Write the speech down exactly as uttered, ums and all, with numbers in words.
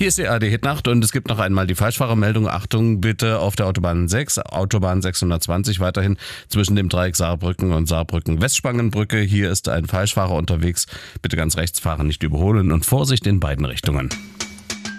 Hier ist die A R D-Hitnacht und es gibt noch einmal die Falschfahrermeldung. Achtung bitte auf der Autobahn sechs, Autobahn sechshundertzwanzig, weiterhin zwischen dem Dreieck Saarbrücken und Saarbrücken-Westspangenbrücke. Hier ist ein Falschfahrer unterwegs. Bitte ganz rechts fahren, nicht überholen und Vorsicht in beiden Richtungen.